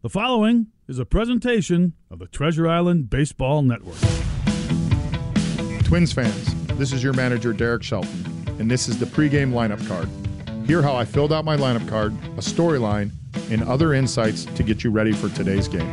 The following is a presentation of the Treasure Island Baseball Network. Twins fans, this is your manager, Derek Shelton, and this is the pregame lineup card. Hear how I filled out my lineup card, a storyline, and other insights to get you ready for today's game.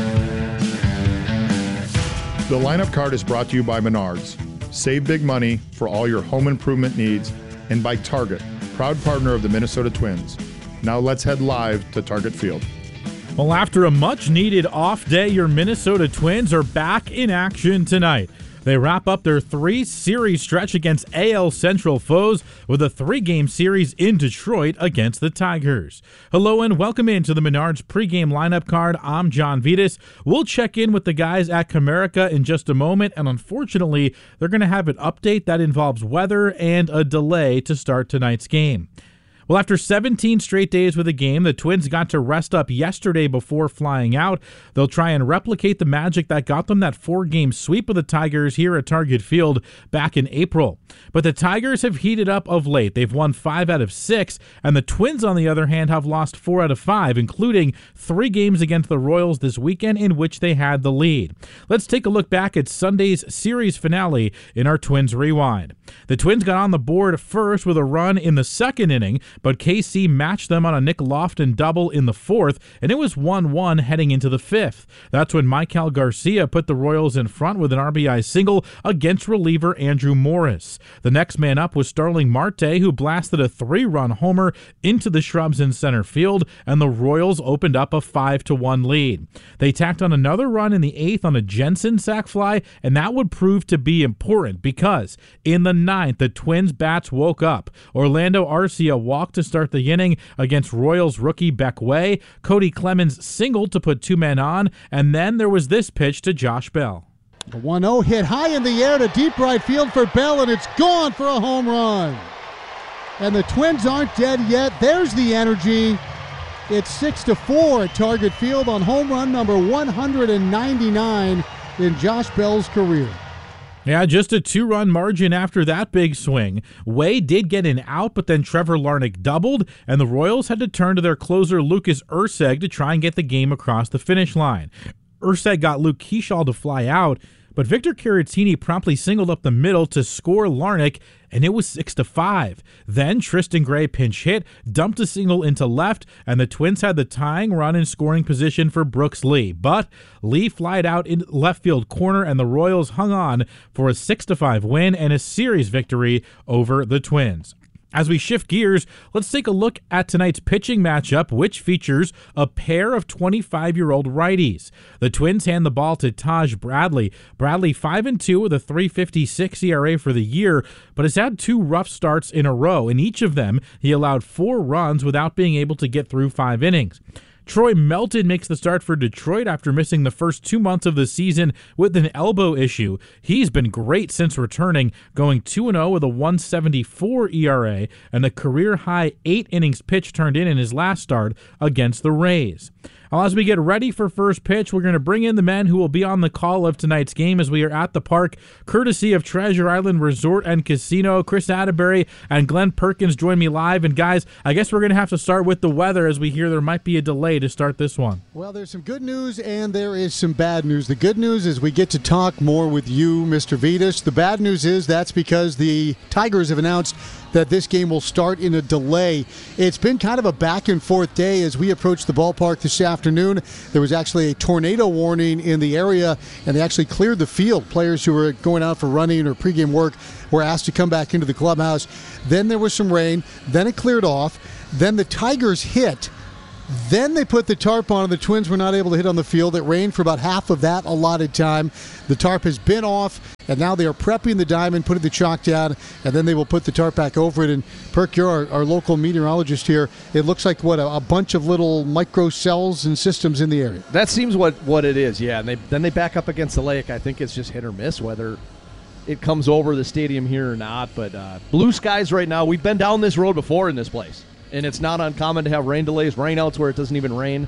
The lineup card is brought to you by Menards. Save big money for all your home improvement needs, and by Target, proud partner of the Minnesota Twins. Now let's head live to Target Field. Well, after a much-needed off day, your Minnesota Twins are back in action tonight. They wrap up their three-series stretch against AL Central foes with a three-game series in Detroit against the Tigers. Hello and welcome into the Menards pregame lineup card. I'm John Vitas. We'll check in with the guys at Comerica in just a moment, and unfortunately, they're going to have an update that involves weather and a delay to start tonight's game. Well, after 17 straight days with a game, the Twins got to rest up yesterday before flying out. They'll try and replicate the magic that got them that four-game sweep of the Tigers here at Target Field back in April. But the Tigers have heated up of late. They've won 5 out of 6, and the Twins, on the other hand, have lost 4 out of 5, including 3 games against the Royals this weekend in which they had the lead. Let's take a look back at Sunday's series finale in our Twins Rewind. The Twins got on the board first with a run in the second inning, but KC matched them on a Nick Lofton double in the fourth, and it was 1-1 heading into the fifth. That's when Michael Garcia put the Royals in front with an RBI single against reliever Andrew Morris. The next man up was Starling Marte, who blasted a 3-run homer into the shrubs in center field, and the Royals opened up a 5-1 lead. They tacked on another run in the eighth on a Jensen sac fly, and that would prove to be important because in the ninth, the Twins bats woke up. Orlando Arcia walked to start the inning against Royals rookie Beck Way. Cody Clemens singled to put 2 men on, and then there was this pitch to Josh Bell. The 1-0 hit high in the air to deep right field for Bell, and it's gone for a home run. And the Twins aren't dead yet. There's the energy. It's 6-4 at Target Field on home run number 199 in Josh Bell's career. Yeah, just a 2-run margin after that big swing. Way did get an out, but then Trevor Larnach doubled, and the Royals had to turn to their closer Lucas Erceg to try and get the game across the finish line. Erceg got Luke Keeschall to fly out, but Victor Caratini promptly singled up the middle to score Larnach, and it was 6-5. Then Tristan Gray pinch hit, dumped a single into left, and the Twins had the tying run in scoring position for Brooks Lee. But Lee flied out in left field corner, and the Royals hung on for a 6-5 win and a series victory over the Twins. As we shift gears, let's take a look at tonight's pitching matchup, which features a pair of 25-year-old righties. The Twins hand the ball to Taj Bradley. Bradley 5-2 with a 3.56 ERA for the year, but has had 2 rough starts in a row. In each of them, he allowed 4 runs without being able to get through 5 innings. Troy Melton makes the start for Detroit after missing the first 2 months of the season with an elbow issue. He's been great since returning, going 2-0 with a 1.74 ERA and a career-high 8 innings pitched turned in his last start against the Rays. Well, as we get ready for first pitch, we're going to bring in the men who will be on the call of tonight's game as we are at the park, courtesy of Treasure Island Resort and Casino. Chris Atterbury and Glenn Perkins join me live. And guys, I guess we're going to have to start with the weather as we hear there might be a delay to start this one. Well, there's some good news and there is some bad news. The good news is we get to talk more with you, Mr. Vitas. The bad news is that's because the Tigers have announced that this game will start in a delay. It's been kind of a back and forth day as we approach the ballpark this afternoon. There was actually a tornado warning in the area, and they actually cleared the field. Players who were going out for running or pregame work were asked to come back into the clubhouse. Then there was some rain. Then it cleared off. Then the Tigers hit. Then they put the tarp on, and the Twins were not able to hit on the field. It rained for about half of that allotted time. The tarp has been off, and now they are prepping the diamond, putting the chalk down, and then they will put the tarp back over it. And Perk, you're our local meteorologist here. It looks like, a bunch of little micro cells and systems in the area. That seems what it is, yeah. And then they back up against the lake. I think it's just hit or miss whether it comes over the stadium here or not. But blue skies right now. We've been down this road before in this place. And it's not uncommon to have rain delays, rainouts where it doesn't even rain.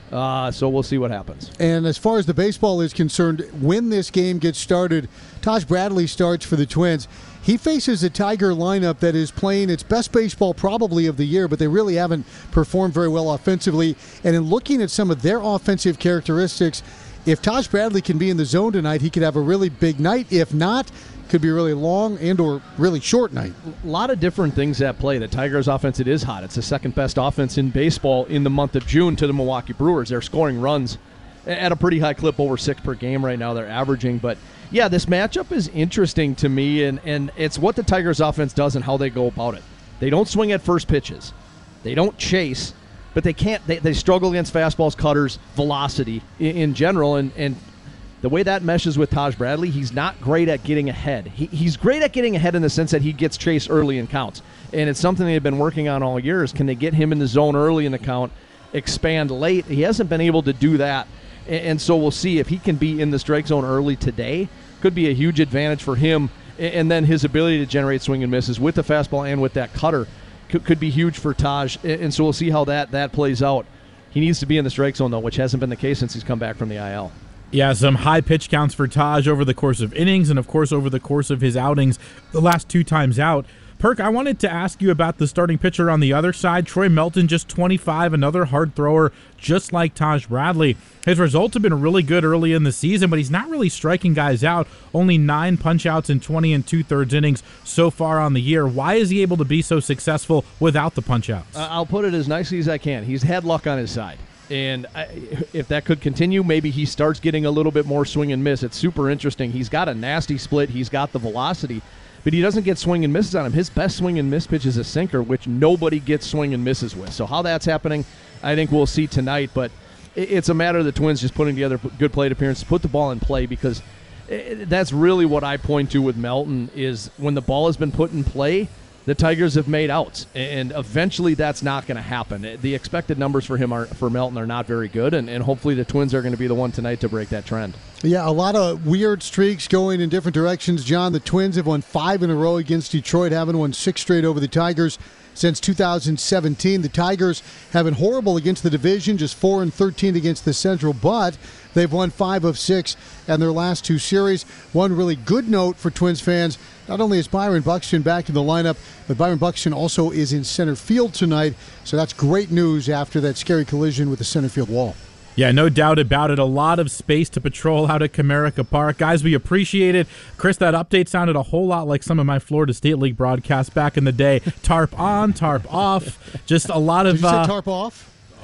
So we'll see what happens. And as far as the baseball is concerned, when this game gets started, Taj Bradley starts for the Twins. He faces a Tiger lineup that is playing its best baseball probably of the year, but they really haven't performed very well offensively. And in looking at some of their offensive characteristics, if Taj Bradley can be in the zone tonight, he could have a really big night. If not, could be a really long and or really short night. A lot of different things at play. The Tigers' offense, it is hot. It's the second best offense in baseball in the month of June to the Milwaukee Brewers. They're scoring runs at a pretty high clip, over 6 per game right now they're averaging. But, yeah, this matchup is interesting to me, and it's what the Tigers' offense does and how they go about it. They don't swing at first pitches. They don't chase, but they can't. They struggle against fastballs, cutters, velocity in general, and the way that meshes with Taj Bradley, he's not great at getting ahead. He's great at getting ahead in the sense that he gets chased early in counts. And it's something they've been working on all year is can they get him in the zone early in the count, expand late. He hasn't been able to do that. And so we'll see if he can be in the strike zone early today. Could be a huge advantage for him. And then his ability to generate swing and misses with the fastball and with that cutter could be huge for Taj. And so we'll see how that plays out. He needs to be in the strike zone, though, which hasn't been the case since he's come back from the IL. Yeah, some high pitch counts for Taj over the course of innings and, of course, over the course of his outings the last 2 times out. Perk, I wanted to ask you about the starting pitcher on the other side. Troy Melton, just 25, another hard thrower, just like Taj Bradley. His results have been really good early in the season, but he's not really striking guys out. Only 9 punch-outs in 20 2/3 innings so far on the year. Why is he able to be so successful without the punch-outs? I'll put it as nicely as I can. He's had luck on his side. And if that could continue, maybe he starts getting a little bit more swing and miss. It's super interesting. He's got a nasty split. He's got the velocity, but he doesn't get swing and misses on him. His best swing and miss pitch is a sinker, which nobody gets swing and misses with. So how that's happening, I think we'll see tonight. But it's a matter of the Twins just putting together good plate appearances, put the ball in play, because that's really what I point to with Melton is when the ball has been put in play, the Tigers have made outs, and eventually that's not going to happen. The expected numbers for Melton are not very good, and hopefully the Twins are going to be the one tonight to break that trend. Yeah, a lot of weird streaks going in different directions, John. The Twins have won 5 in a row against Detroit, haven't won 6 straight over the Tigers since 2017. The Tigers have been horrible against the division, just 4-13 against the Central, but they've won 5 of 6 in their last 2 series. One really good note for Twins fans, not only is Byron Buxton back in the lineup, but Byron Buxton also is in center field tonight, so that's great news after that scary collision with the center field wall. Yeah, no doubt about it. A lot of space to patrol out at Comerica Park. Guys, we appreciate it. Chris, that update sounded a whole lot like some of my Florida State League broadcasts back in the day. Tarp on, tarp off. Just a lot of... Did you say tarp off?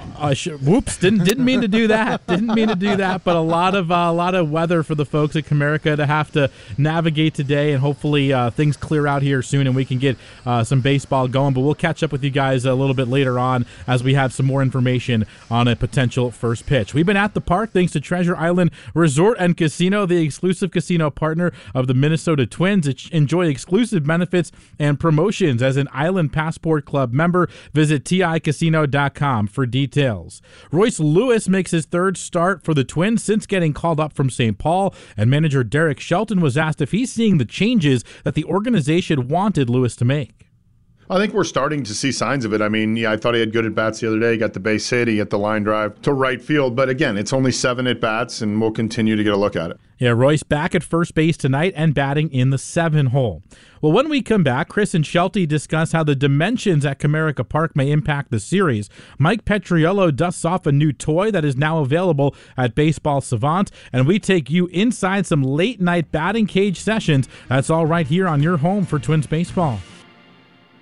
Whoops! Didn't mean to do that. Didn't mean to do that. But a lot of weather for the folks at Comerica to have to navigate today, and hopefully things clear out here soon, and we can get some baseball going. But we'll catch up with you guys a little bit later on as we have some more information on a potential first pitch. We've been at the park thanks to Treasure Island Resort and Casino, the exclusive casino partner of the Minnesota Twins. Enjoy exclusive benefits and promotions as an Island Passport Club member. Visit TICasino.com for details. Royce Lewis makes his 3rd start for the Twins since getting called up from St. Paul, and manager Derek Shelton was asked if he's seeing the changes that the organization wanted Lewis to make. I think we're starting to see signs of it. I mean, yeah, I thought he had good at-bats the other day. He got the base hit. He hit the line drive to right field. But again, it's only 7 at-bats, and we'll continue to get a look at it. Yeah, Royce back at first base tonight and batting in the 7 hole. Well, when we come back, Chris and Shelty discuss how the dimensions at Comerica Park may impact the series. Mike Petriello dusts off a new toy that is now available at Baseball Savant, and we take you inside some late-night batting cage sessions. That's all right here on your home for Twins baseball.